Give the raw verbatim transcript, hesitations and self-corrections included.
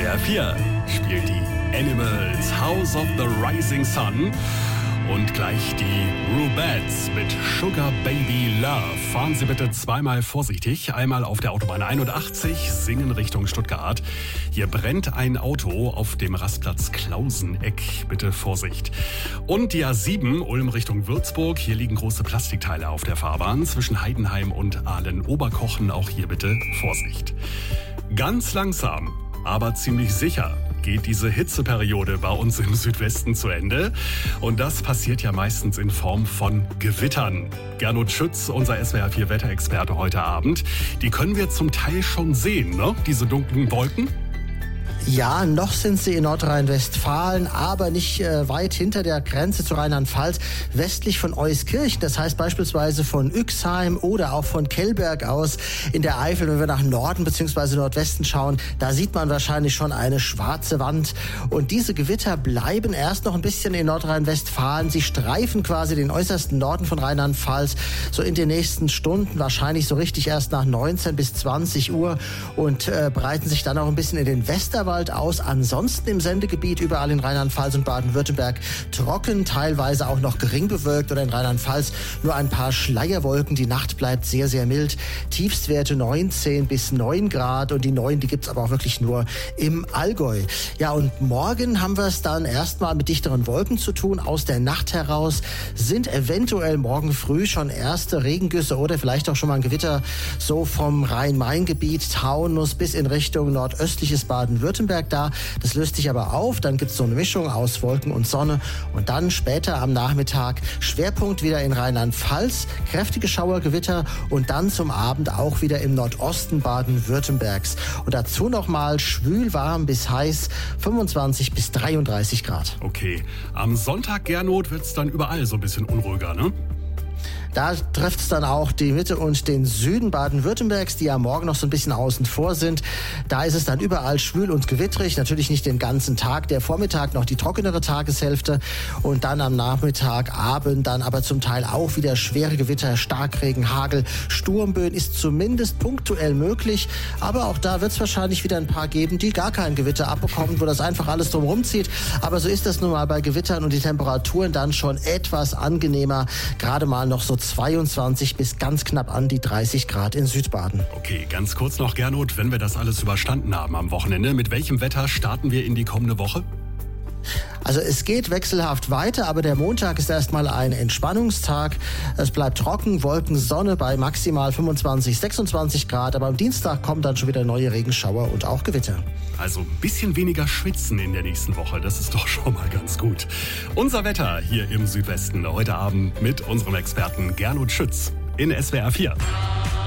W R vier spielt die Animals House of the Rising Sun. Und gleich die Rubettes mit Sugar Baby Love. Fahren Sie bitte zweimal vorsichtig. Einmal auf der Autobahn einundachtzig, Singen Richtung Stuttgart. Hier brennt ein Auto auf dem Rastplatz Klauseneck. Bitte Vorsicht. Und die A sieben, Ulm Richtung Würzburg. Hier liegen große Plastikteile auf der Fahrbahn zwischen Heidenheim und Aalen-Oberkochen. Auch hier bitte Vorsicht. Ganz langsam, aber ziemlich sicher geht diese Hitzeperiode bei uns im Südwesten zu Ende. Und das passiert ja meistens in Form von Gewittern. Gernot Schütz, unser S W R vier Wetterexperte heute Abend, die können wir zum Teil schon sehen, ne? Diese dunklen Wolken. Ja, noch sind sie in Nordrhein-Westfalen, aber nicht äh, weit hinter der Grenze zu Rheinland-Pfalz, westlich von Euskirchen. Das heißt beispielsweise von Uexheim oder auch von Kellberg aus in der Eifel. Wenn wir nach Norden bzw. Nordwesten schauen, da sieht man wahrscheinlich schon eine schwarze Wand. Und diese Gewitter bleiben erst noch ein bisschen in Nordrhein-Westfalen. Sie streifen quasi den äußersten Norden von Rheinland-Pfalz so in den nächsten Stunden, wahrscheinlich so richtig erst nach neunzehn bis zwanzig Uhr und äh, breiten sich dann auch ein bisschen in den Westerwald aus. Ansonsten im Sendegebiet überall in Rheinland-Pfalz und Baden-Württemberg trocken, teilweise auch noch gering bewölkt oder in Rheinland-Pfalz nur ein paar Schleierwolken. Die Nacht bleibt sehr, sehr mild. Tiefstwerte neunzehn bis neun Grad und die neun, die gibt's aber auch wirklich nur im Allgäu. Ja, und morgen haben wir es dann erstmal mit dichteren Wolken zu tun. Aus der Nacht heraus sind eventuell morgen früh schon erste Regengüsse oder vielleicht auch schon mal ein Gewitter so vom Rhein-Main-Gebiet, Taunus bis in Richtung nordöstliches Baden-Württemberg da. Das löst sich aber auf. Dann gibt es so eine Mischung aus Wolken und Sonne. Und dann später am Nachmittag Schwerpunkt wieder in Rheinland-Pfalz. Kräftige Schauergewitter und dann zum Abend auch wieder im Nordosten Baden-Württembergs. Und dazu nochmal schwül, warm bis heiß, fünfundzwanzig bis dreiunddreißig Grad. Okay. Am Sonntag, Gernot, wird es dann überall so ein bisschen unruhiger, ne? Da trifft es dann auch die Mitte und den Süden Baden-Württembergs, die ja morgen noch so ein bisschen außen vor sind. Da ist es dann überall schwül und gewittrig, natürlich nicht den ganzen Tag. Der Vormittag noch die trockenere Tageshälfte und dann am Nachmittag, Abend dann aber zum Teil auch wieder schwere Gewitter, Starkregen, Hagel, Sturmböen ist zumindest punktuell möglich. Aber auch da wird es wahrscheinlich wieder ein paar geben, die gar kein Gewitter abbekommen, wo das einfach alles drumherum zieht. Aber so ist das nun mal bei Gewittern und die Temperaturen dann schon etwas angenehmer. Gerade mal noch so zweiundzwanzig bis ganz knapp an die dreißig Grad in Südbaden. Okay, ganz kurz noch, Gernot, wenn wir das alles überstanden haben am Wochenende, mit welchem Wetter starten wir in die kommende Woche? Also es geht wechselhaft weiter, aber der Montag ist erstmal ein Entspannungstag. Es bleibt trocken, Wolken, Sonne bei maximal fünfundzwanzig, sechsundzwanzig Grad. Aber am Dienstag kommen dann schon wieder neue Regenschauer und auch Gewitter. Also ein bisschen weniger schwitzen in der nächsten Woche, das ist doch schon mal ganz gut. Unser Wetter hier im Südwesten heute Abend mit unserem Experten Gernot Schütz in S W R vier.